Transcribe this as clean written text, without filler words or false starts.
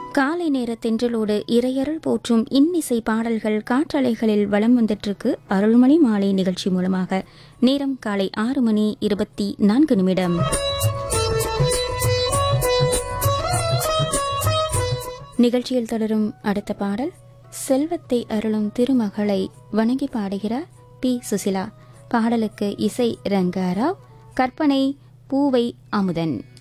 காலை நேர தென்றலோடு இறையருள் போற்றும் இன்னிசை பாடல்கள் காற்றலைகளில் வலம் வந்துட்டிருக்கு. அருள்மணி மாலை நிகழ்ச்சி மூலமாக நேரம் காலை 6:24. நிகழ்ச்சியில் தொடரும் அடுத்த பாடல் செல்வத்தை அருளும் திருமகளை வணங்கி பாடுகிறார் பி. சுசிலா. பாடலுக்கு இசை ரங்காராவ், கற்பனை பூவை அமுதன்.